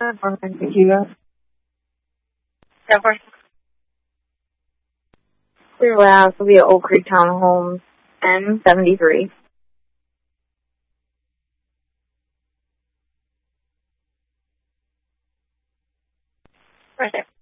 Tequila. Yeah, of course. Clear last will be at Oak Creek Townhomes, M73. Right there.